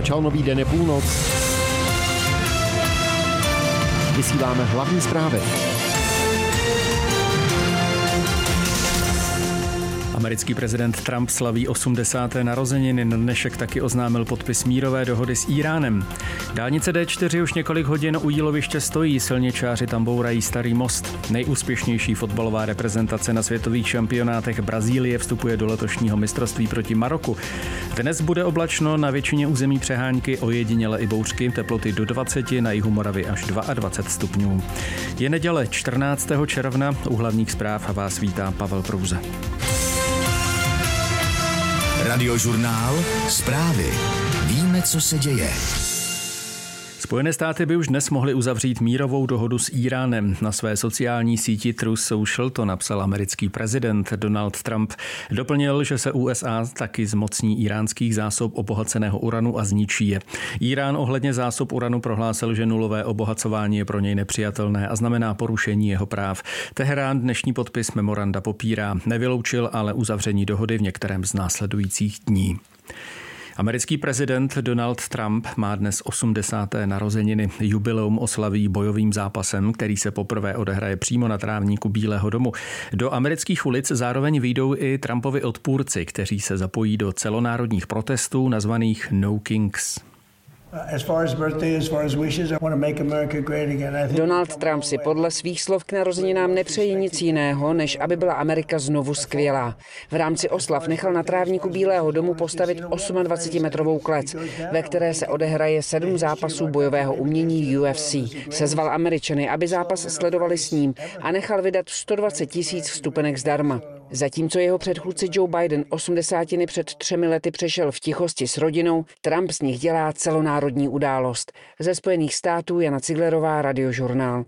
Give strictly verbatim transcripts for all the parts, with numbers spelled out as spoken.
Začal nový den, je půlnoc. Vysíláme hlavní zprávy. Americký prezident Trump slaví osmdesáté narozeniny. Na dnešek taky oznámil podpis mírové dohody s Íránem. Dálnice D čtyři už několik hodin u jíloviště stojí, silničáři tam bourají starý most. Nejúspěšnější fotbalová reprezentace na světových šampionátech Brazílie vstupuje do letošního mistrovství proti Maroku. Dnes bude oblačno, na většině území přehánky, ojediněle i bouřky, teploty do dvacet, na jihu Moravy až dvacet dva stupňů. Je neděle čtrnáctého června, u hlavních zpráv vás vítá Pavel Prouza. Radiožurnál Zprávy. Víme, co se děje. Spojené státy by už dnes mohly uzavřít mírovou dohodu s Íránem. Na své sociální síti Truth Social to napsal americký prezident Donald Trump. Doplnil, že se U S A taky zmocní íránských zásob obohaceného uranu a zničí je. Írán ohledně zásob uranu prohlásil, že nulové obohacování je pro něj nepřijatelné a znamená porušení jeho práv. Teherán dnešní podpis memoranda popírá. Nevyloučil ale uzavření dohody v některém z následujících dní. Americký prezident Donald Trump má dnes osmdesáté narozeniny. Jubileum oslaví bojovým zápasem, který se poprvé odehraje přímo na trávníku Bílého domu. Do amerických ulic zároveň vyjdou i Trumpovi odpůrci, kteří se zapojí do celonárodních protestů nazvaných No Kings. Donald Trump si podle svých slov k narozeninám nepřeje nic jiného, než aby byla Amerika znovu skvělá. V rámci oslav nechal na trávníku Bílého domu postavit dvacetiosmimetrovou klec, ve které se odehraje sedm zápasů bojového umění U F C. Sezval Američany, aby zápas sledovali s ním a nechal vydat sto dvacet tisíc vstupenek zdarma. Zatímco jeho předchůdce Joe Biden osmdesátiny před třemi lety přešel v tichosti s rodinou, Trump z nich dělá celonárodní událost. Ze Spojených států Jana Ciglerová, Radiožurnál.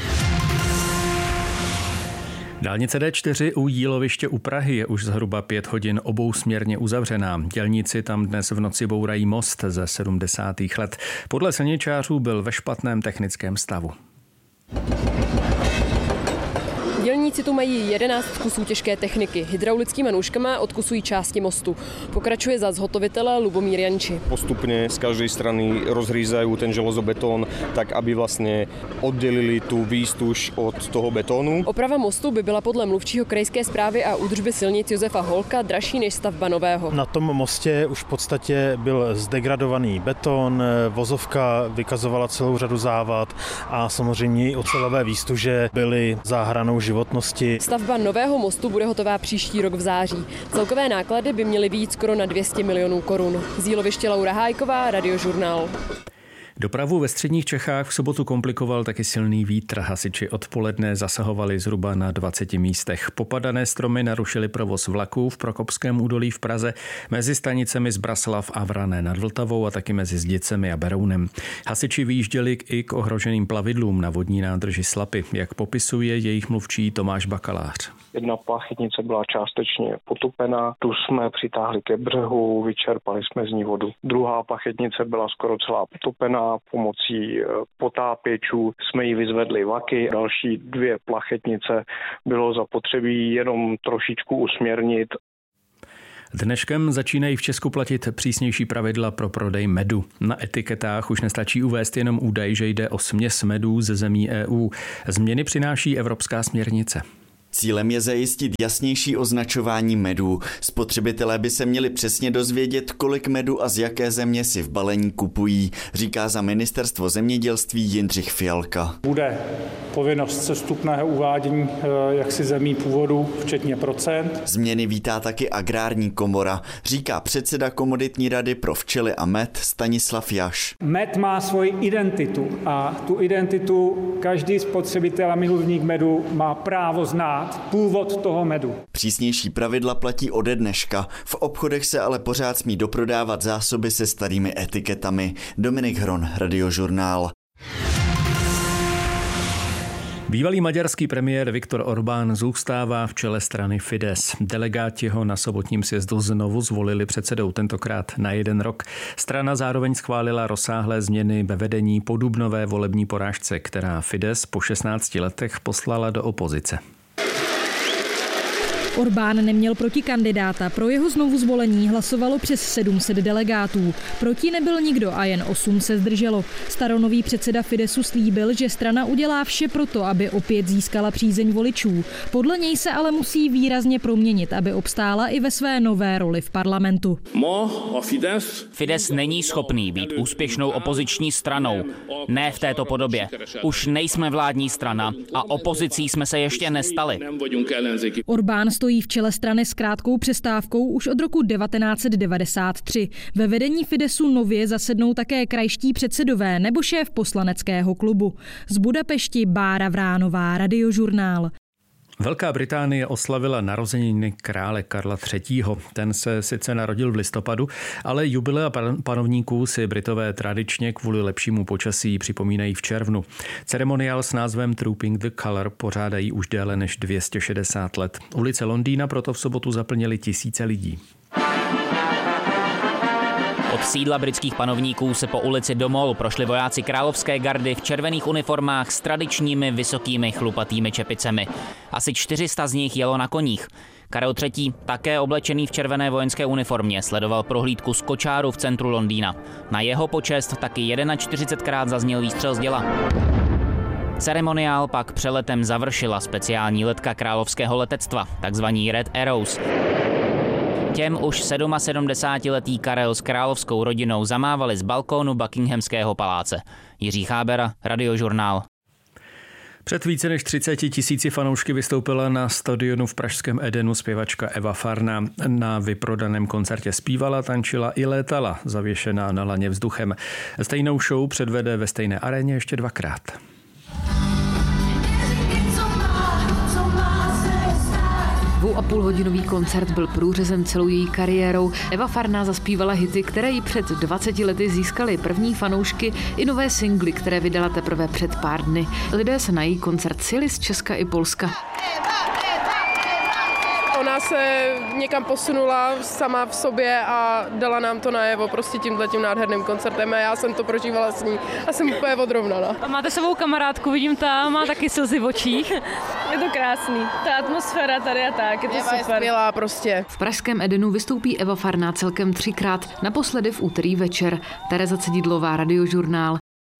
Dálnice D čtyři u jíloviště u Prahy je už zhruba pět hodin obousměrně uzavřená. Dělníci tam dnes v noci bourají most ze sedmdesátých let. Podle silničářů byl ve špatném technickém stavu. Dělníci tu mají jedenáct kusů těžké techniky. Hydraulickými nůžkama odkusují části mostu. Pokračuje za zhotovitele Lubomír Janči. Postupně z každé strany rozřízají ten železobeton, tak aby vlastně oddělili tu výstuž od toho betonu. Oprava mostu by byla podle mluvčího krajské správy a údržby silnic Josefa Holka dražší než stavba nového. Na tom mostě už v podstatě byl zdegradovaný beton, vozovka vykazovala celou řadu závad a samozřejmě i ocelové výstuže byly za hranou životnosti. Stavba nového mostu bude hotová příští rok v září. Celkové náklady by měly být skoro na dvě stě milionů korun. Z jíloviště Laura Hájková, Radiožurnál. Dopravu ve středních Čechách v sobotu komplikoval taky silný vítr. Hasiči odpoledne zasahovali zhruba na dvaceti místech. Popadané stromy narušily provoz vlaků v Prokopském údolí v Praze mezi stanicemi Zbraslav a Vrané nad Vltavou a taky mezi Zděcemi a Berounem. Hasiči vyjížděli i k ohroženým plavidlům na vodní nádrži Slapy, jak popisuje jejich mluvčí Tomáš Bakalář. Jedna plachetnice byla částečně potopená, tu jsme přitáhli ke břehu, vyčerpali jsme z ní vodu. Druhá plachetnice byla skoro celá potopená, pomocí potápěčů jsme ji vyzvedli vaky. Další dvě plachetnice bylo zapotřebí jenom trošičku usměrnit. Dneškem začínají v Česku platit přísnější pravidla pro prodej medu. Na etiketách už nestačí uvést jenom údaj, že jde o směs medů ze zemí E U. Změny přináší evropská směrnice. Cílem je zajistit jasnější označování medů. Spotřebitelé by se měli přesně dozvědět, kolik medu a z jaké země si v balení kupují, říká za ministerstvo zemědělství Jindřich Fialka. Bude povinnost sestupného uvádění jaksi zemí původu, včetně procent. Změny vítá taky agrární komora, říká předseda komoditní rady pro včely a med Stanislav Jaš. Med má svoji identitu a tu identitu každý spotřebitel a milovník medu má právo znát. Původ toho medu. Přísnější pravidla platí ode dneška. V obchodech se ale pořád smí doprodávat zásoby se starými etiketami. Dominik Hron, Radiožurnál. Bývalý maďarský premiér Viktor Orbán zůstává v čele strany Fidesz. Delegáti ho na sobotním sjezdu znovu zvolili předsedou, tentokrát na jeden rok. Strana zároveň schválila rozsáhlé změny ve vedení po dubnové volební porážce, která Fidesz po šestnácti letech poslala do opozice. Orbán neměl protikandidáta, pro jeho znovu zvolení hlasovalo přes sedm set delegátů. Proti nebyl nikdo a jen osm se zdrželo. Staronový předseda Fidesu slíbil, že strana udělá vše proto, aby opět získala přízeň voličů. Podle něj se ale musí výrazně proměnit, aby obstála i ve své nové roli v parlamentu. Fides není schopný být úspěšnou opoziční stranou. Ne v této podobě. Už nejsme vládní strana a opozicí jsme se ještě nestali. Orbán stojí v čele strany s krátkou přestávkou už od roku devatenáct set devadesát tři. Ve vedení Fidesu nově zasednou také krajští předsedové nebo šéf poslaneckého klubu. Z Budapešti Bára Vránová, Radiožurnál. Velká Británie oslavila narozeniny krále Karla třetího. Ten se sice narodil v listopadu, ale jubilea panovníků si Britové tradičně kvůli lepšímu počasí připomínají v červnu. Ceremoniál s názvem Trooping the Colour pořádají už déle než dvě stě šedesát let. Ulice Londýna proto v sobotu zaplnily tisíce lidí. Od sídla britských panovníků se po ulici do Mall prošli vojáci královské gardy v červených uniformách s tradičními vysokými chlupatými čepicemi. Asi čtyři sta z nich jelo na koních. Karel třetí, také oblečený v červené vojenské uniformě, sledoval prohlídku z kočáru v centru Londýna. Na jeho počest taky čtyřicetkrát zazněl výstřel z děla. Ceremoniál pak přeletem završila speciální letka královského letectva, takzvaný Red Arrows. Těm už sedmdesátletý Karel s královskou rodinou zamávali z balkónu Buckinghamského paláce. Jiří Chábera, Radiožurnál. Před více než třiceti tisíci fanoušky vystoupila na stadionu v pražském Edenu zpěvačka Eva Farná. Na vyprodaném koncertě zpívala, tančila i létala, zavěšená na laně vzduchem. Stejnou show předvede ve stejné aréně ještě dvakrát. Dvou a půl hodinový koncert byl průřezem celou její kariérou. Eva Farná zaspívala hity, které jí před dvaceti lety získaly první fanoušky i nové singly, které vydala teprve před pár dny. Lidé se na její koncert sjeli z Česka i Polska. Ona se někam posunula sama v sobě a dala nám to najevo prostě tímhletím nádherným koncertem a já jsem to prožívala s ní a jsem úplně odrovnaná. A máte sebou kamarádku, vidím tam, má taky slzy v očích. Je to krásný, ta atmosféra tady a tak, je to Eva super. Je skvělá prostě. V pražském Edenu vystoupí Eva Farná celkem třikrát, naposledy v úterý večer. Tereza Cedidlová, Radiožurnál.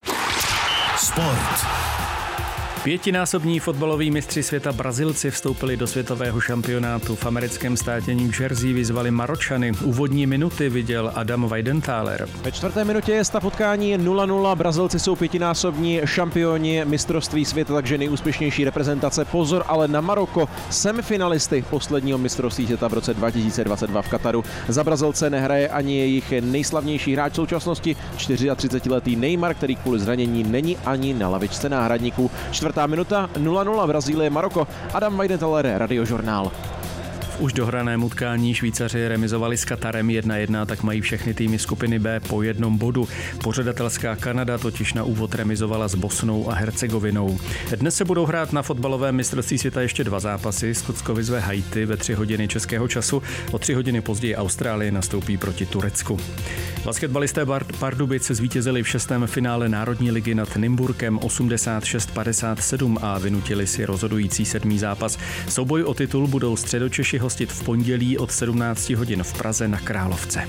Sport. Pětinásobní fotbaloví mistři světa Brazilci vstoupili do světového šampionátu. V americkém státě New Jersey vyzvali Maročany. Úvodní minuty viděl Adam Weidenthaler. Ve čtvrté minutě je stav utkání nula nula. Brazilci jsou pětinásobní šampioni mistrovství světa, takže nejúspěšnější reprezentace. Pozor ale na Maroko, semifinalisty posledního mistrovství světa v roce dva tisíce dvacet dva v Kataru. Za Brazilce nehraje ani jejich nejslavnější hráč v současnosti, třicetičtyřletý Neymar, který kvůli zranění není ani na lavičce náhradníků. Čtvrtá minuta nula nula, Brazílie, Maroko. Adam Weidenthaler, Radiožurnál. V už dohraném utkání Švýcaři remizovali s Katarem jedna jedna, tak mají všechny týmy skupiny B po jednom bodu. Pořadatelská Kanada totiž na úvod remizovala s Bosnou a Hercegovinou. Dnes se budou hrát na fotbalovém mistrovství světa ještě dva zápasy. Skotsko vyzve Haiti ve tři hodiny českého času. O tři hodiny později Austrálie nastoupí proti Turecku. Basketbalisté Pardubic zvítězili v šestém finále Národní ligy nad Nymburkem osmdesát šest padesát sedm a vynutili si rozhodující sedmý zápas. Souboj o titul budou Středočeši hostit v pondělí od sedmnácti hodin v Praze na Královce.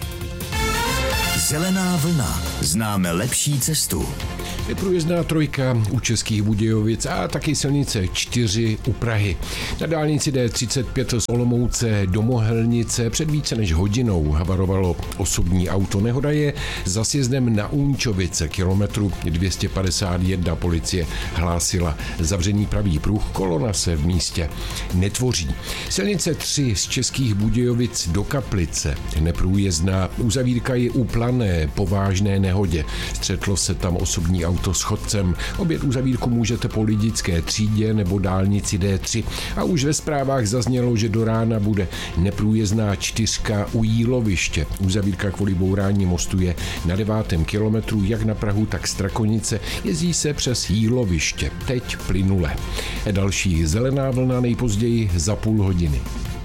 Zelená vlna. Známe lepší cestu. Je průjezdná trojka u Českých Budějovic a taky silnice čtyři u Prahy. Na dálnici D třicet pět z Olomouce do Mohelnice před více než hodinou havarovalo osobní auto. Nehoda je za sjezdem na Únčovice, kilometru dvě stě padesát jedna. Policie hlásila zavřený pravý pruh, kolona se v místě netvoří. Silnice tři z Českých Budějovic do Kaplice, neprůjezdná, uzavírka je u Plané po vážné nehodě. Střetlo se tam osobní auto s chodcem. Obět uzavírku můžete po Lidické třídě nebo dálnici D tři. A už ve zprávách zaznělo, že do rána bude neprůjezdná čtyřka u Jíloviště. Uzavírka kvůli bourání mostu je na devátém kilometru, jak na Prahu, tak Strakonice. Jezdí se přes Jíloviště. Teď plynule. Další zelená vlna nejpozději za půl hodiny.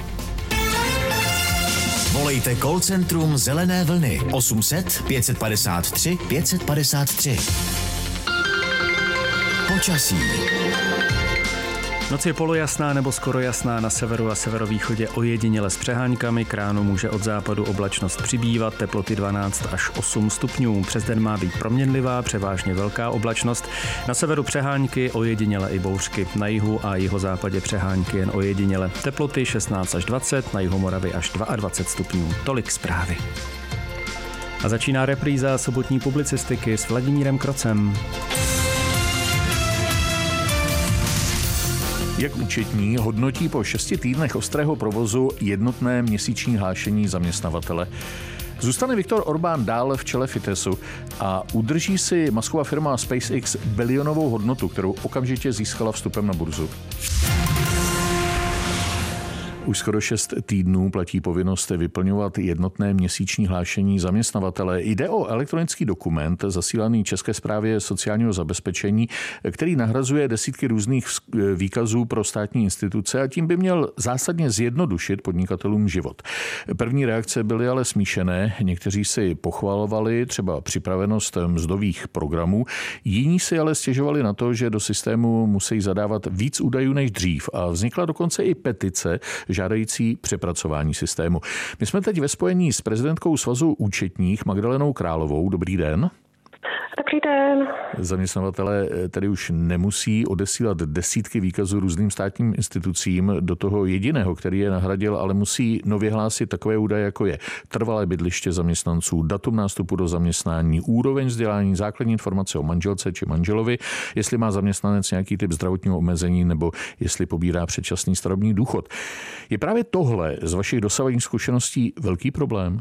Volejte call centrum Zelené vlny osm set pět padesát tři pět padesát tři. Počasí. Noc je polojasná nebo skoro jasná na severu a severovýchodě ojediněle s přeháňkami. K ránu může od západu oblačnost přibývat, teploty dvanáct až osm stupňů. Přes den má být proměnlivá, převážně velká oblačnost. Na severu přehánky, ojediněle i bouřky. Na jihu a jihozápadě přehánky jen ojediněle. Teploty šestnáct až dvacet, na jihu Moravy až dvacet dva stupňů. Tolik zprávy. A začíná repríza sobotní publicistiky s Vladimírem Krocem. Jak účetní hodnotí po šesti týdnech ostrého provozu jednotné měsíční hlášení zaměstnavatele? Zůstane Viktor Orbán dále v čele Fideszu a udrží si masková firma SpaceX bilionovou hodnotu, kterou okamžitě získala vstupem na burzu. Už skoro šest týdnů platí povinnost vyplňovat jednotné měsíční hlášení zaměstnavatele. Jde o elektronický dokument zasílaný České správě sociálního zabezpečení, který nahrazuje desítky různých výkazů pro státní instituce a tím by měl zásadně zjednodušit podnikatelům život. První reakce byly ale smíšené. Někteří si pochvalovali třeba připravenost mzdových programů, jiní si ale stěžovali na to, že do systému musí zadávat víc údajů než dřív a vznikla dokonce i petice žádající přepracování systému. My jsme teď ve spojení s prezidentkou Svazu účetních Magdalenou Královou. Dobrý den. Dobrý den. Zaměstnavatelé tedy už nemusí odesílat desítky výkazů různým státním institucím do toho jediného, který je nahradil, ale musí nově hlásit takové údaje, jako je trvalé bydliště zaměstnanců, datum nástupu do zaměstnání, úroveň vzdělání, základní informace o manželce či manželovi, jestli má zaměstnanec nějaký typ zdravotního omezení nebo jestli pobírá předčasný starobní důchod. Je právě tohle z vašich dosavadních zkušeností velký problém?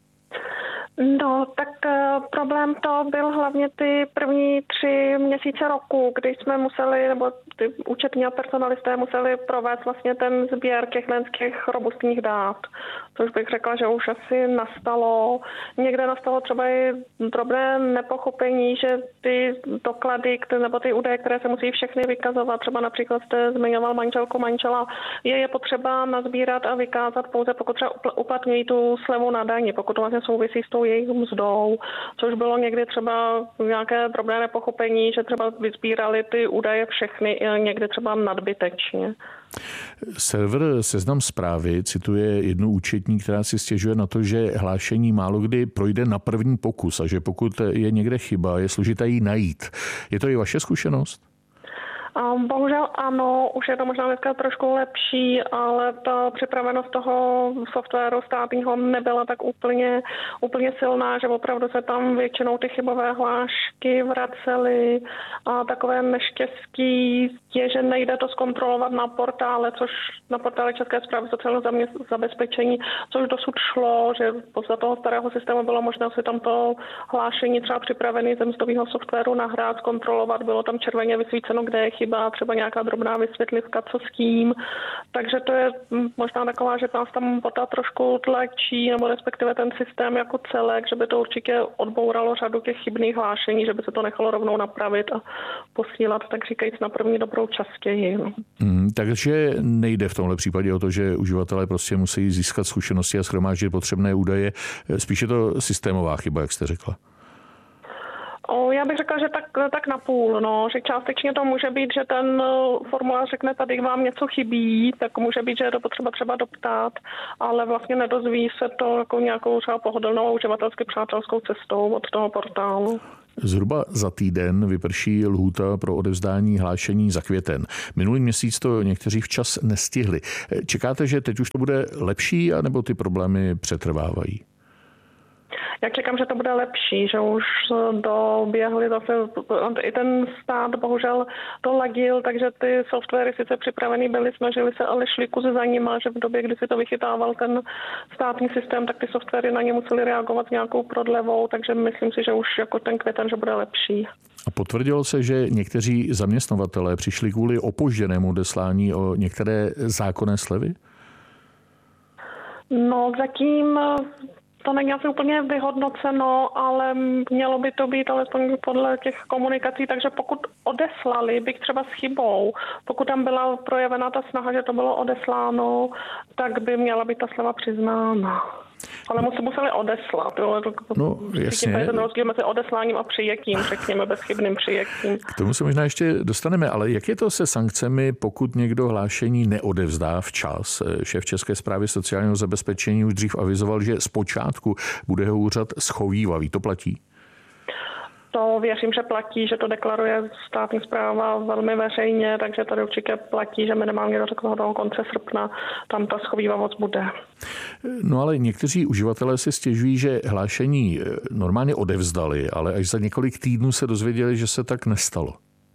No, tak uh, problém to byl hlavně ty první tři měsíce roku, kdy jsme museli, nebo ty účetní a personalisté museli provést vlastně ten sběr těch těch robustních dát. Což bych řekla, že už asi nastalo. Někde nastalo třeba i drobné nepochopení, že ty doklady, nebo ty údaje, které se musí všechny vykazovat, třeba například jste zmiňoval manželku, manžela, je je potřeba nazbírat a vykázat pouze, pokud třeba uplatňují tu slevu na dani, pokud to vlastně souvisí s tou jejich mzdou, což bylo někdy třeba nějaké drobné nepochopení, že třeba vyzbírali ty údaje všechny, někdy třeba nadbytečně. Server Seznam Zprávy cituje jednu účetní, která si stěžuje na to, že hlášení málo kdy projde na první pokus a že pokud je někde chyba, je složité ji najít. Je to i vaše zkušenost? Bohužel ano, už je to možná dneska trošku lepší, ale ta připravenost toho softwaru státního nebyla tak úplně, úplně silná, že opravdu se tam většinou ty chybové hlášky vracely a takové neštěstí je, že nejde to zkontrolovat na portále, což na portále České správy sociálního zabezpečení, což dosud šlo, že podle toho starého systému bylo možné si tam to hlášení třeba připravený ze mzdového softwaru nahrát, zkontrolovat, bylo tam červeně vysvíceno, kde je chyba, třeba nějaká drobná vysvětlivka, co s tím. Takže to je možná taková, že nás tam pota trošku tlačí, nebo respektive ten systém jako celek, že by to určitě odbouralo řadu těch chybných hlášení, že by se to nechalo rovnou napravit a posílat, tak říkajíc, na první dobrou častěji. No. Hmm, takže nejde v tomhle případě o to, že uživatelé prostě musí získat zkušenosti a shromáždit potřebné údaje. Spíše to systémová chyba, jak jste řekla. O, já bych řekla, že tak, tak napůl, no, že částečně to může být, že ten formulář řekne, tady vám něco chybí, tak může být, že je to potřeba třeba doptat, ale vlastně nedozví se to jako nějakou třeba pohodlnou a uživatelsky přátelskou cestou od toho portálu. Zhruba za týden vyprší lhůta pro odevzdání hlášení za květen. Minulý měsíc to někteří včas nestihli. Čekáte, že teď už to bude lepší, anebo ty problémy přetrvávají? Já čekám, že to bude lepší, že už doběhly zase, i ten stát bohužel to ladil, takže ty softwary sice připravený byly, snažili se, ale šli kus za nima, že v době, kdy si to vychytával ten státní systém, tak ty softwary na ně museli reagovat nějakou prodlevou, takže myslím si, že už jako ten květen, že bude lepší. A potvrdilo se, že někteří zaměstnavatelé přišli kvůli opožděnému odeslání o některé zákonné slevy? No zatím to není asi úplně vyhodnoceno, ale mělo by to být alespoň podle těch komunikací, takže pokud odeslali, bych třeba s chybou, pokud tam byla projevena ta snaha, že to bylo odesláno, tak by měla být ta sleva přiznána. Ale museli, museli odeslat. Jo. No, jasně. Je ten rozdíl mezi odesláním a přijetím, řekněme, bezchybným přijetím. K tomu se možná ještě dostaneme, ale jak je to se sankcemi, pokud někdo hlášení neodevzdá včas? Šéf České správy sociálního zabezpečení už dřív avizoval, že zpočátku bude jeho úřad schovívavý. To platí? To věřím, že platí, že to deklaruje státní správa velmi veřejně, takže tady určitě platí, že minimálně do toho konce srpna tam ta schovívavost bude. No ale někteří uživatelé si stěžují, že hlášení normálně odevzdali, ale až za několik týdnů se dozvěděli, že se tak nestalo.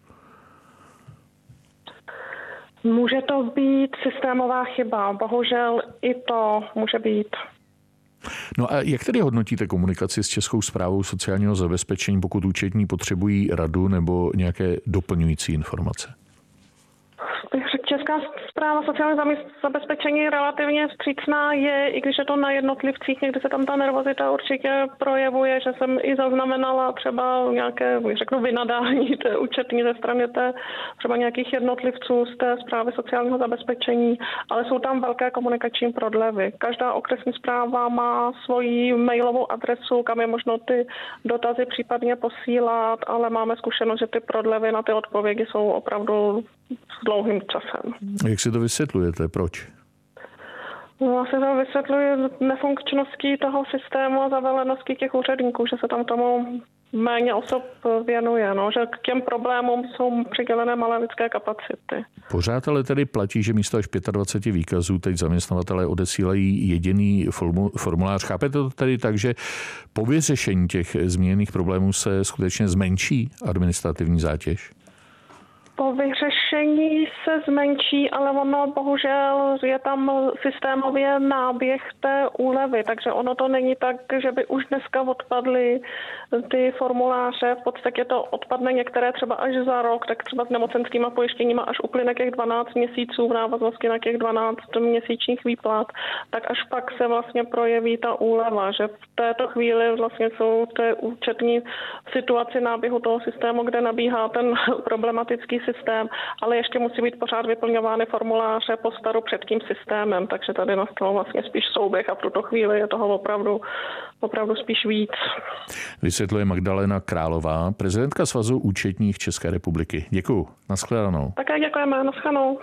Může to být systémová chyba, bohužel i to může být. No a jak tedy hodnotíte komunikaci s Českou správou sociálního zabezpečení, pokud účetní potřebují radu nebo nějaké doplňující informace? Česká správa sociálního zabezpečení relativně vstřícná je, i když je to na jednotlivcích, někdy se tam ta nervozita určitě projevuje, že jsem i zaznamenala třeba nějaké, řeknu, vynadání té účetní ze strany té, třeba nějakých jednotlivců z té správy sociálního zabezpečení, ale jsou tam velké komunikační prodlevy. Každá okresní správa má svoji mailovou adresu, kam je možno ty dotazy případně posílat, ale máme zkušenost, že ty prodlevy na ty odpovědi jsou opravdu s dlouhým časem. Jak si to vysvětlujete? Proč? No, asi to vysvětluje nefunkčností toho systému a zaveleností těch úředníků, že se tam tomu méně osob věnuje, no, že k těm problémům jsou přidělené malé lidské kapacity. Pořád ale tedy platí, že místo až dvacet pět výkazů teď zaměstnavatelé odesílají jediný formulář. Chápete to tedy tak, že po vyřešení těch zmíněných problémů se skutečně zmenší administrativní zátěž? Po vyřešení se zmenší, ale ono bohužel je tam systémově náběh té úlevy, takže ono to není tak, že by už dneska odpadly ty formuláře, v podstatě to odpadne některé třeba až za rok, tak třeba s nemocenskýma pojištěníma až uplyne těch dvanáct měsíců v návaznosti na těch dvanáct měsíčních výplat, tak až pak se vlastně projeví ta úleva, že v této chvíli vlastně jsou té účetní situaci náběhu toho systému, kde nabíhá ten problematický systém, ale ještě musí být pořád vyplňovány formuláře po staru před tím systémem, takže tady nastalo vlastně spíš souběh a v tuto chvíli je toho opravdu, opravdu spíš víc. Vysvětluje Magdalena Králová, prezidentka Svazu účetních České republiky. Děkuju. Naschledanou. Také děkujeme. Naschledanou.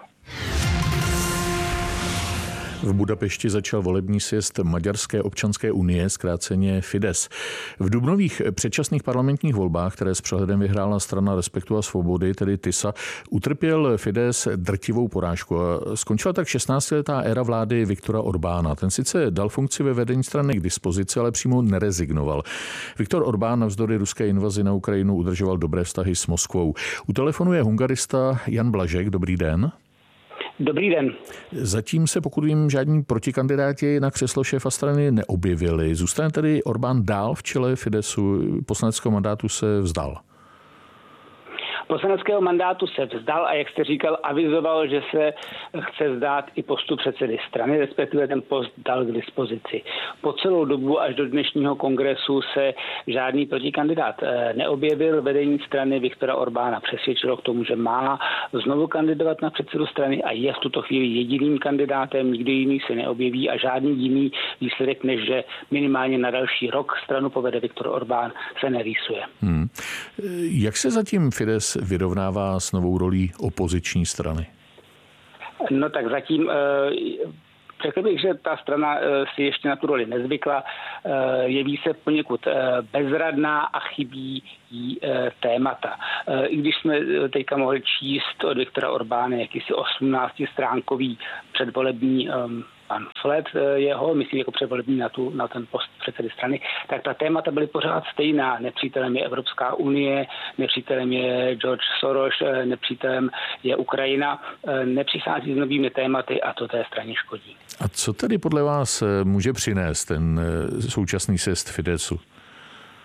V Budapešti začal volební sjezd Maďarské občanské unie, zkráceně Fidesz. V dubnových předčasných parlamentních volbách, které s přehledem vyhrála strana Respektu a svobody, tedy TISA, utrpěl Fidesz drtivou porážku a skončila tak šestnáctiletá éra vlády Viktora Orbána. Ten sice dal funkci ve vedení strany k dispozici, ale přímo nerezignoval. Viktor Orbán navzdory ruské invazi na Ukrajinu udržoval dobré vztahy s Moskvou. U telefonu je hungarista Jan Blažek. Dobrý den. Dobrý den. Zatím se, pokud vím, žádní protikandidáti na křeslo šéfa strany neobjevili. Zůstane tedy Orbán dál v čele Fideszu? Poslaneckého mandátu se vzdal. Poslaneckého mandátu se vzdal a jak jste říkal, avizoval, že se chce vzdát i postu předsedy strany, respektive ten post dal k dispozici. Po celou dobu až do dnešního kongresu se žádný protikandidát neobjevil. Vedení strany Viktora Orbána přesvědčilo k tomu, že má znovu kandidovat na předsedu strany a je v tuto chvíli jediným kandidátem, nikdo jiný se neobjeví a žádný jiný výsledek, než že minimálně na další rok stranu povede Viktor Orbán, se nerýsuje. Hmm. Jak se zatím Fidesz vyrovnává s novou rolí opoziční strany? No tak zatím řekl bych, že ta strana si ještě na tu roli nezvykla, jeví se poněkud bezradná a chybí jí témata. I když jsme teďka mohli číst od Viktora Orbána jakýsi osmnáctistránkový předvolební pamflet jeho, myslím jako předvolební na, tu, na ten post předsedy strany, tak ta témata byly pořád stejná. Nepřítelem je Evropská unie, nepřítelem je George Soros, nepřítelem je Ukrajina. Nepřichází s novými tématy a to té straně škodí. A co tedy podle vás může přinést ten současný sjezd Fideszu?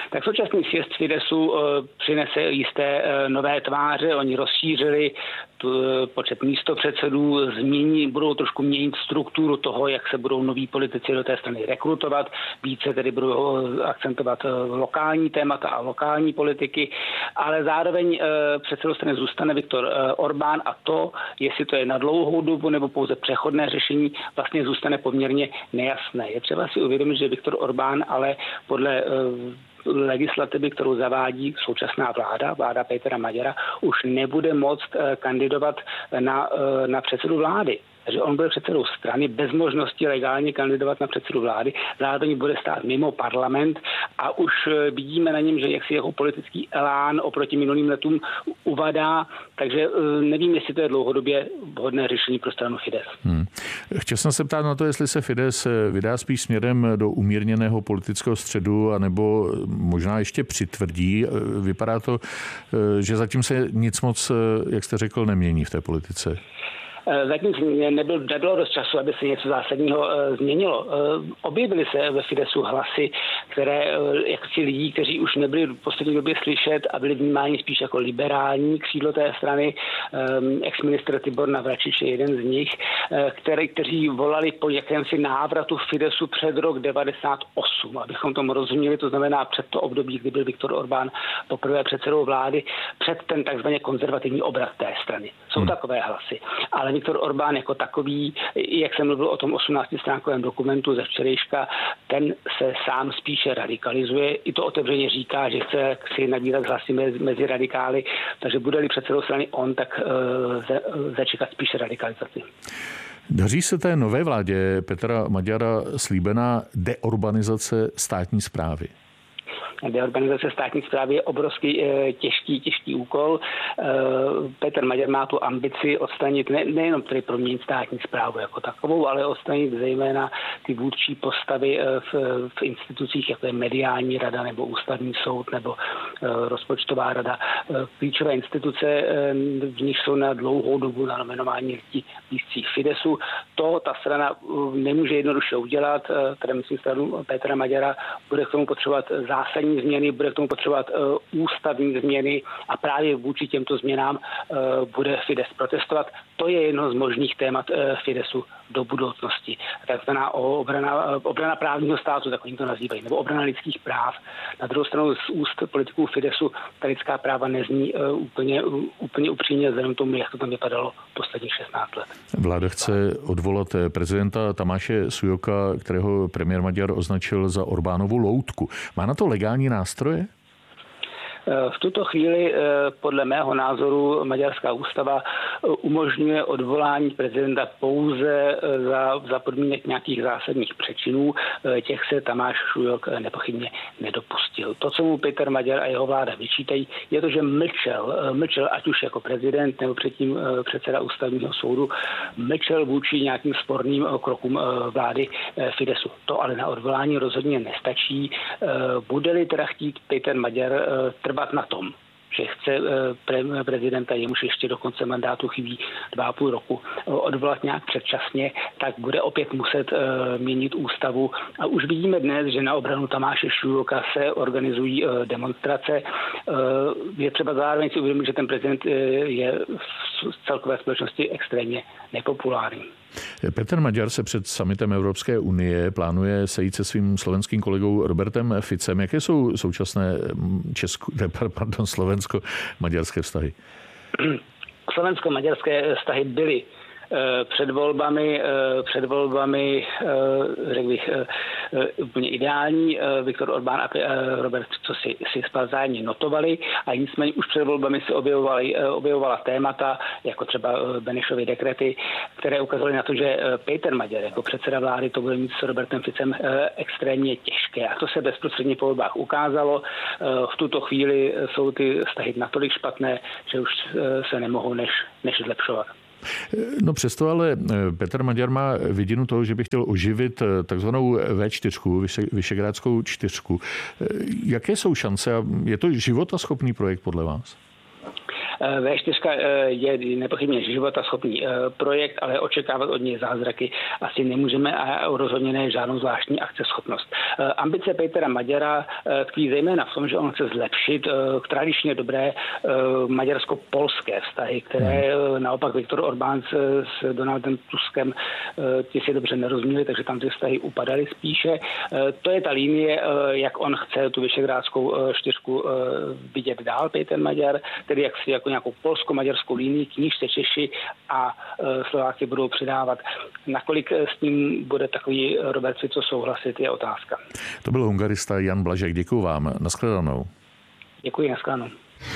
tak současný sjezd Fidesu přinese jisté nové tváře. Oni rozšířili tu počet místopředsedů, změní, budou trošku měnit strukturu toho, jak se budou noví politici do té strany rekrutovat, více tedy budou akcentovat lokální témata a lokální politiky, ale zároveň předsedou strany zůstane Viktor Orbán a to, jestli to je na dlouhou dobu nebo pouze přechodné řešení, vlastně zůstane poměrně nejasné. Je třeba si uvědomit, že Viktor Orbán ale podle legislativy, kterou zavádí současná vláda, vláda Petra Maďara, už nebude moct kandidovat na, na předsedu vlády. Takže on bude předsedou strany bez možnosti legálně kandidovat na předsedu vlády, zároveň bude stát mimo parlament a už vidíme na něm, že jaksi jeho politický elán oproti minulým letům uvadá, takže nevím, jestli to je dlouhodobě vhodné řešení pro stranu Fides. Hmm. Chtěl jsem se ptát na to, jestli se Fides vydá spíš směrem do umírněného politického středu, anebo možná ještě přitvrdí. Vypadá to, že zatím se nic moc, jak jste řekl, nemění v té politice. Zatím nebyl, nebylo dost času, aby se něco zásadního e, změnilo. E, objevily se ve Fidesu hlasy, které, e, jak si lidí, kteří už nebyli v poslední době slyšet a byli vnímáni spíš jako liberální křídlo té strany. E, ex-ministr Tibor Navračič je jeden z nich, e, který, kteří volali po jakémsi návratu Fidesu před rok devadesát osm, abychom tomu rozuměli, to znamená před to období, kdy byl Viktor Orbán poprvé předsedou vlády, před ten takzvaně konzervativní obrat té strany. Jsou hmm. takové hlasy. Ale Viktor Orbán jako takový, jak jsem mluvil o tom osmnáctistránkovém dokumentu ze včerejška, ten se sám spíše radikalizuje. I to otevřeně říká, že chce si nabírat hlasy mezi, mezi radikály, takže bude-li předsedou strany on, tak uh, začekat spíše radikalizaci. Daří se té nové vládě Petra Maďara slíbená deorbanizace státní správy? Deorganizace státní správy je obrovský těžký, těžký úkol. Petr Maďar má tu ambici odstranit ne, nejenom tedy proměnit státní správu jako takovou, ale odstranit zejména ty vůdčí postavy v, v institucích, jako je mediální rada nebo ústavní soud nebo rozpočtová rada. Klíčové instituce, v nich jsou na dlouhou dobu na jmenování lidí blízcích Fidesu. To ta strana nemůže jednoduše udělat, teda myslím stranu Petra Maďara, bude k tomu potřebovat zásadní změny, bude k tomu potřebovat uh, ústavní změny a právě vůči těmto změnám uh, bude Fides protestovat. To je jedno z možných témat uh, Fidesu do budoucnosti. Takzvaná obrana, obrana právního státu, tak oni to nazývají, nebo obrana lidských práv. Na druhou stranu z úst politiků Fidesu ta lidská práva nezní uh, úplně, uh, úplně upřímně vzhledem tomu, jak to tam vypadalo posledních šestnáct let. Vláda chce odvolat prezidenta Tamáše Sujoka, kterého premiér Maďar označil za Orbánovu loutku. Má na to legální nástroje? V tuto chvíli podle mého názoru maďarská ústava umožňuje odvolání prezidenta pouze za, za podmínek nějakých zásadních přečinů. Těch se Tamáš Sujok nepochybně nedopustil. To, co mu Peter Maďar a jeho vláda vyčítají, je to, že mlčel, mlčel ať už jako prezident nebo předtím předseda ústavního soudu, mlčel vůči nějakým sporným krokům vlády Fidesu. To ale na odvolání rozhodně nestačí. Bude-li teda chtít Peter Maďar trvat na tom, že chce pre- prezidenta, jemuž ještě do konce mandátu chybí dva a půl roku, odvolat nějak předčasně, tak bude opět muset uh, měnit ústavu. A už vidíme dnes, že na obranu Tamáše Šujoka se organizují uh, demonstrace. Uh, je třeba zároveň si uvědomit, že ten prezident uh, je v celkové společnosti extrémně nepopulární. Petr Maďar se před summitem Evropské unie plánuje sejít se svým slovenským kolegou Robertem Ficem. Jaké jsou současné česko, pardon, slovensko-maďarské vztahy? Slovensko-maďarské vztahy byly před volbami, před volbami, řekl bych, úplně ideální. Viktor Orbán a Robert co si, si vzájemně notovali a nicméně už před volbami se objevovaly, objevovala témata, jako třeba Benešovy dekrety, které ukazovaly na to, že Peter Maďar jako předseda vlády to bude mít s Robertem Ficem extrémně těžké. A to se bezprostředně po volbách ukázalo. V tuto chvíli jsou ty vztahy natolik špatné, že už se nemohou než, než zlepšovat. No přesto ale Petr Maďar má vidinu toho, že by chtěl oživit takzvanou vé čtyři, Visegrádskou čtyřku. Jaké jsou šance? Je to životaschopný projekt podle vás? vé čtyři je nepochybně životaschopný projekt, ale očekávat od něj zázraky asi nemůžeme a rozhodně ne žádnou zvláštní akceschopnost. Ambice Petera Maďara tkví zejména v tom, že on chce zlepšit tradičně dobré maďarsko-polské vztahy, které naopak Viktor Orbán s Donaldem Tuskem ti si dobře nerozuměli, takže tam ty vztahy upadaly spíše. To je ta linie, jak on chce tu Visegrádskou čtyřku vidět dál, Peter Maďar, tedy jak si jako nějakou polsko-maďarskou linii, k níž se Češi a Slováky budou přidávat. Nakolik s tím bude takový Robert Fico souhlasit, je otázka. To byl hungarista Jan Blažek. Děkuju vám. Nashledanou. Děkuji, nashledanou.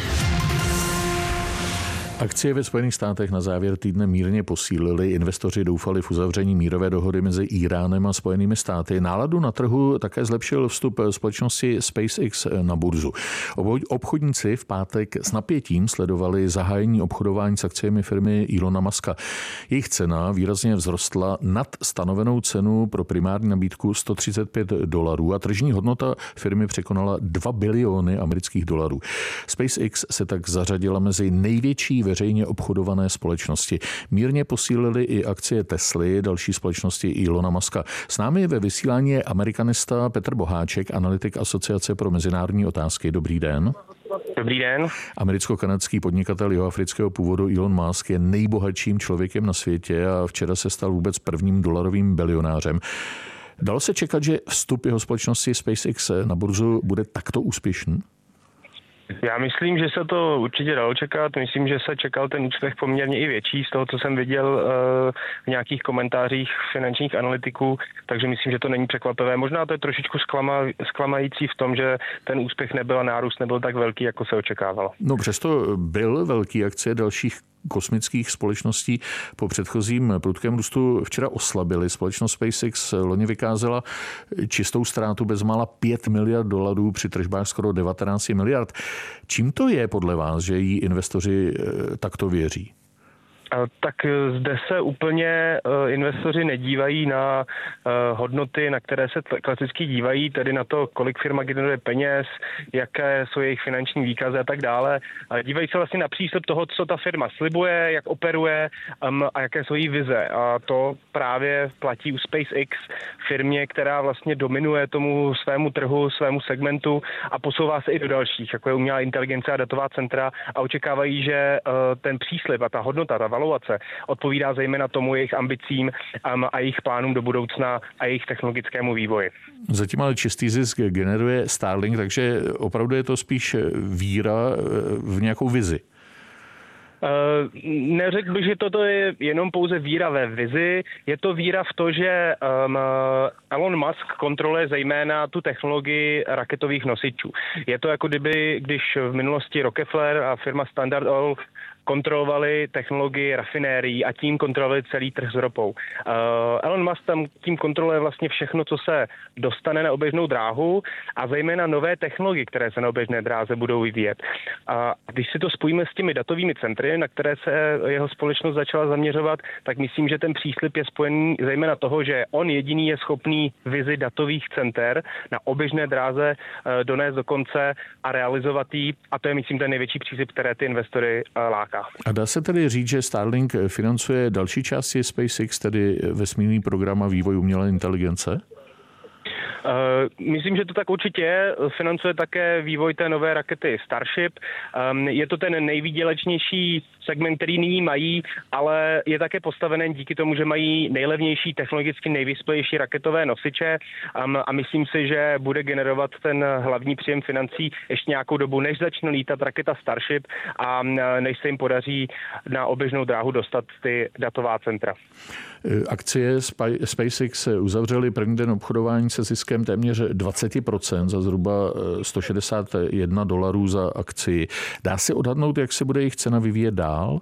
Akcie ve Spojených státech na závěr týdne mírně posílily. Investoři doufali v uzavření mírové dohody mezi Íránem a Spojenými státy. Náladu na trhu také zlepšil vstup společnosti SpaceX na burzu. Obchodníci v pátek s napětím sledovali zahájení obchodování s akciemi firmy Elona Muska. Jejich cena výrazně vzrostla nad stanovenou cenu pro primární nabídku sto třicet pět dolarů a tržní hodnota firmy překonala dva biliony amerických dolarů. SpaceX se tak zařadila mezi největší veřejně obchodované společnosti. Mírně posílily i akcie Tesly, další společnosti Elona Muska. S námi ve vysílání je amerikanista Petr Boháček, analytik Asociace pro mezinárodní otázky. Dobrý den. Dobrý den. Americko-kanadský podnikatel jihoafrického původu Elon Musk je nejbohatším člověkem na světě a včera se stal vůbec prvním dolarovým bilionářem. Dalo se čekat, že vstup jeho společnosti SpaceX na burzu bude takto úspěšný? Já myslím, že se to určitě dalo čekat. Myslím, že se čekal ten úspěch poměrně i větší z toho, co jsem viděl v nějakých komentářích finančních analytiků, takže myslím, že to není překvapivé. Možná to je trošičku zklamající v tom, že ten úspěch nebyl a nárůst nebyl tak velký, jako se očekávalo. No přesto byl velký. Akcie dalších kosmických společností po předchozím prudkém růstu včera oslabily. Společnost SpaceX loni vykázala čistou ztrátu bezmála pět miliard dolarů při tržbách skoro devatenáct miliard. Čím to je podle vás, že jí investoři takto věří? Tak zde se úplně investoři nedívají na hodnoty, na které se klasicky dívají, tedy na to, kolik firma generuje peněz, jaké jsou jejich finanční výkazy a tak dále. Dívají se vlastně na přístup toho, co ta firma slibuje, jak operuje a jaké jsou její vize. A to právě platí u SpaceX, firmě, která vlastně dominuje tomu svému trhu, svému segmentu a posouvá se i do dalších, jako je umělá inteligence a datová centra, a očekávají, že ten příslib a ta hodnota, ta valuace odpovídá zejména tomu jejich ambicím a jejich plánům do budoucna a jejich technologickému vývoji. Zatím ale čistý zisk generuje Starlink, takže opravdu je to spíš víra v nějakou vizi. Uh, neřekl bych, že toto je jenom pouze víra ve vizi, je to víra v to, že um, Elon Musk kontroluje zejména tu technologii raketových nosičů. Je to jako kdyby, když v minulosti Rockefeller a firma Standard Oil kontrolovali technologii rafinérií a tím kontrolovali celý trh s ropou. Uh, Elon Musk tam tím kontroluje vlastně všechno, co se dostane na oběžnou dráhu a zejména nové technologie, které se na oběžné dráze budou vyvíjet. A když si to spojíme s těmi datovými centry, na které se jeho společnost začala zaměřovat, tak myslím, že ten příslib je spojený zejména toho, že on jediný je schopný vizi datových center na oběžné dráze uh, donést do konce a realizovat jí. A to je, myslím, ten největší příslib, které ty investory uh, láká. A dá se tedy říct, že Starlink financuje další části SpaceX, tedy vesmírný program a vývoj umělé inteligence? Uh, myslím, že to tak určitě je. Financuje také vývoj té nové rakety Starship. Um, je to ten nejvýdělečnější segment, který nyní mají, ale je také postavený díky tomu, že mají nejlevnější, technologicky nejvyspělejší raketové nosiče um, a myslím si, že bude generovat ten hlavní příjem financí ještě nějakou dobu, než začne lítat raketa Starship a než se jim podaří na oběžnou dráhu dostat ty datová centra. Akcie SpaceX uzavřely první den obchodování se ziskem téměř dvacet procent za zhruba sto šedesát jedna dolarů za akci. Dá se odhadnout, jak se bude jejich cena vyvíjet dál?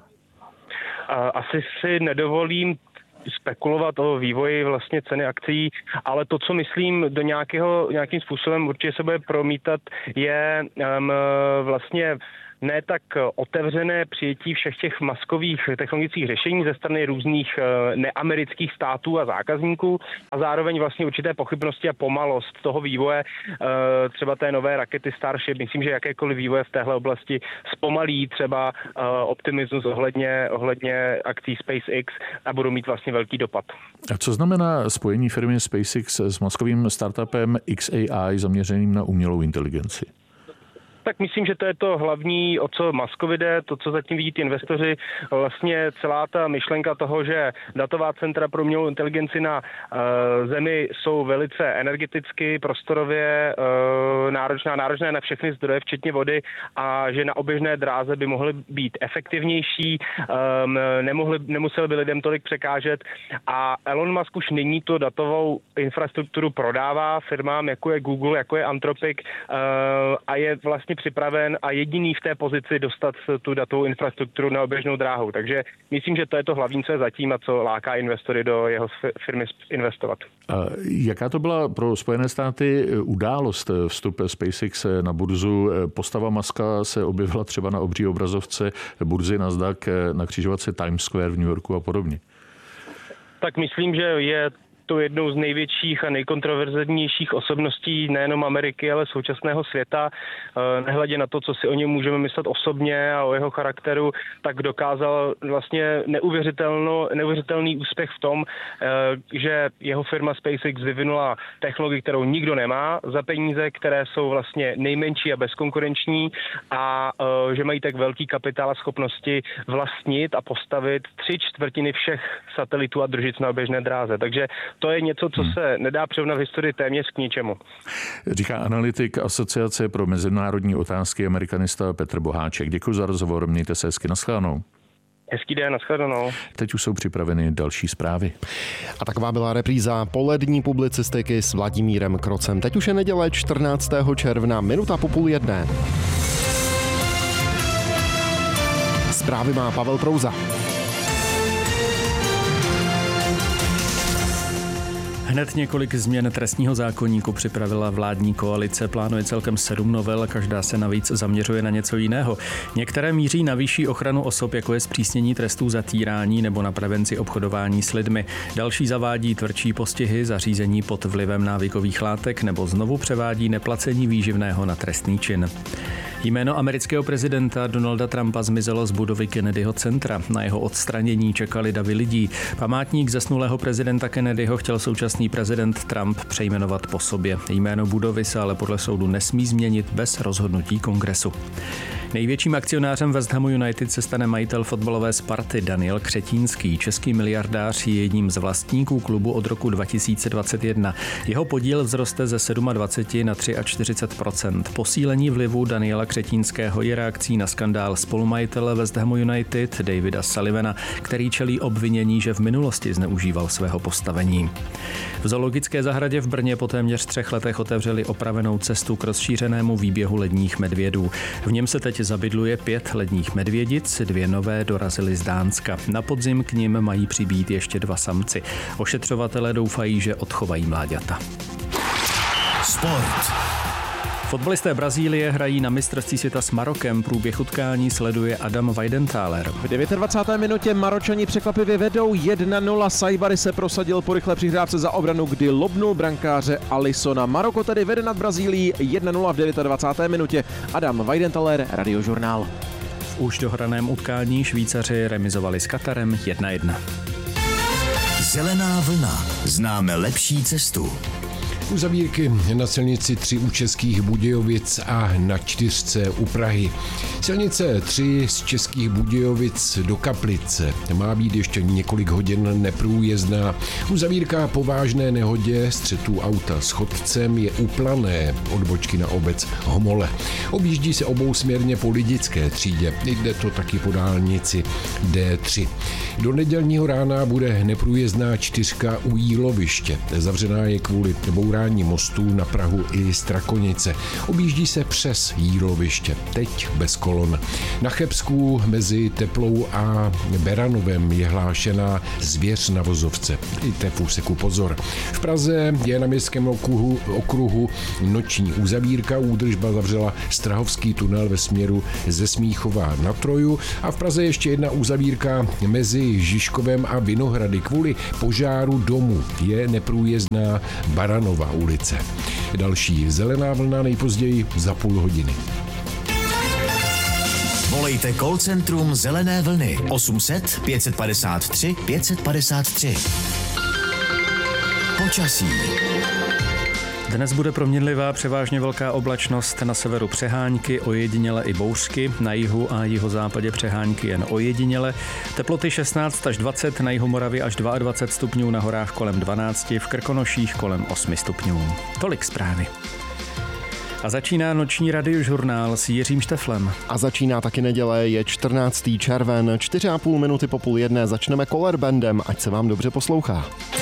Asi si nedovolím spekulovat o vývoji vlastně ceny akcií, ale to, co myslím do nějakého, nějakým způsobem určitě se bude promítat, je um, vlastně ne tak otevřené přijetí všech těch maskových technologických řešení ze strany různých neamerických států a zákazníků a zároveň vlastně určité pochybnosti a pomalost toho vývoje, třeba té nové rakety Starship. Myslím, že jakékoliv vývoje v téhle oblasti zpomalí třeba optimismus ohledně, ohledně akcí SpaceX a budou mít vlastně velký dopad. A co znamená spojení firmy SpaceX s maskovým startupem X A I zaměřeným na umělou inteligenci? Tak myslím, že to je to hlavní, o co Muskovi jde, to, co zatím vidí ty investoři, vlastně celá ta myšlenka toho, že datová centra pro umělou inteligenci na uh, Zemi jsou velice energeticky, prostorově uh, náročná, náročné na všechny zdroje, včetně vody, a že na oběžné dráze by mohly být efektivnější, um, nemohli, nemuseli by lidem tolik překážet a Elon Musk už nyní tu datovou infrastrukturu prodává firmám, jako je Google, jako je Anthropic uh, a je vlastně připraven a jediný v té pozici dostat tu datovou infrastrukturu na oběžnou dráhu. Takže myslím, že to je to hlavní, co je zatím a co láká investory do jeho firmy investovat. A jaká to byla pro Spojené státy událost vstup SpaceX na burzu? Postava Muska se objevila třeba na obří obrazovce burzy Nasdaq, na křižovatce Times Square v New Yorku a podobně. Tak myslím, že je to jednou z největších a nejkontroverznějších osobností nejenom Ameriky, ale současného světa. Nehledě na to, co si o něm můžeme myslet osobně a o jeho charakteru, tak dokázal vlastně neuvěřitelný úspěch v tom, že jeho firma SpaceX vyvinula technologii, kterou nikdo nemá, za peníze, které jsou vlastně nejmenší a bezkonkurenční a že mají tak velký kapitál a schopnosti vlastnit a postavit tři čtvrtiny všech satelitů a družic na oběžné dráze. Takže to je něco, co se nedá přirovnat v historii téměř k ničemu. Říká analytik Asociace pro mezinárodní otázky amerikanista Petr Boháček. Děkuji za rozhovor, mějte se hezky, nashledanou. Hezký den, nashledanou. Teď už jsou připraveny další zprávy. A taková byla repríza polední publicistiky s Vladimírem Krocem. Teď už je neděle čtrnáctého června, minuta po půl jedné. Zprávy má Pavel Prouza. Hned několik změn trestního zákoníku připravila vládní koalice. Plánuje celkem sedm novel, každá se navíc zaměřuje na něco jiného. Některé míří na vyšší ochranu osob, jako je zpřísnění trestů za týrání nebo na prevenci obchodování s lidmi. Další zavádí tvrdší postihy za řízení pod vlivem návykových látek nebo znovu převádí neplacení výživného na trestný čin. Jméno amerického prezidenta Donalda Trumpa zmizelo z budovy Kennedyho centra. Na jeho odstranění čekali davy lidí. Památník zesnulého prezidenta Kennedyho chtěl současný prezident Trump přejmenovat po sobě. Jméno budovy se ale podle soudu nesmí změnit bez rozhodnutí kongresu. Největším akcionářem West Hamu United se stane majitel fotbalové Sparty Daniel Křetínský. Český miliardář je jedním z vlastníků klubu od roku dva tisíce dvacet jedna. Jeho podíl vzroste ze dvacet sedm na čtyřicet tři procent. Posílení vlivu Daniela Křetínského je reakcí na skandál spolumajitele West Hamu United Davida Sullivana, který čelí obvinění, že v minulosti zneužíval svého postavení. V zoologické zahradě v Brně po téměř třech letech otevřeli opravenou cestu k rozšířenému výběhu ledních medvědů. V něm se teď zabydluje pět ledních medvědic, dvě nové dorazily z Dánska. Na podzim k nim mají přibýt ještě dva samci. Ošetřovatelé doufají, že odchovají mláďata. Sport. Fotbalisté Brazílie hrají na mistrovství světa s Marokem. Průběh utkání sleduje Adam Weidenthaler. V dvacáté deváté minutě Maročani překvapivě vedou jedna nula. Saibari se prosadil po rychlé přihrávce za obranu, kdy lobnul brankáře Alissona. Maroko tedy vede nad Brazílií jedna nula v dvacáté deváté minutě. Adam Weidenthaler, Radiožurnál. V už dohraném utkání Švýcaři remizovali s Katarem jedna jedna. Zelená vlna. Známe lepší cestu. Uzavírky na silnici tři u Českých Budějovic a na čtyřce u Prahy. Silnice tři z Českých Budějovic do Kaplice má být ještě několik hodin neprůjezdná. Uzavírka po vážné nehodě střetu auta s chodcem je u Plané, odbočky na obec Homole. Objíždí se obousměrně po Lidické třídě, jde to taky po dálnici D tři. Do nedělního rána bude neprůjezdná čtyřka u Jíloviště. Zavřená je kvůli bourání bourání mostů na Prahu i Strakonice. Objíždí se přes jíloviště, teď bez kolon. Na Chebsku mezi Teplou a Beranovem je hlášená zvěř na vozovce. Dejte v úseku pozor. V Praze je na městském okruhu, okruhu noční uzavírka. Údržba zavřela Strahovský tunel ve směru ze Smíchova na Troju a v Praze ještě jedna uzavírka mezi Žižkovem a Vinohrady. Kvůli požáru domu je neprůjezdná Baranova ulice. Další zelená vlna nejpozději za půl hodiny. Volejte call centrum Zelené vlny osm set pět padesát tři pět padesát tři. Počasí. Dnes bude proměnlivá, převážně velká oblačnost, na severu přehánky, ojediněle i bouřky, na jihu a jihozápadě přehánky jen ojediněle. Teploty šestnáct až dvacet, na jihu Moravy až dvacet dva stupňů, na horách kolem dvanáct, v Krkonoších kolem osm stupňů. Tolik zprávy. A začíná noční radiožurnál s Jiřím Šteflem. A začíná taky neděle, je čtrnáctého červen, čtyři a půl minuty po půl jedné začneme Color Bandem, ať se vám dobře poslouchá.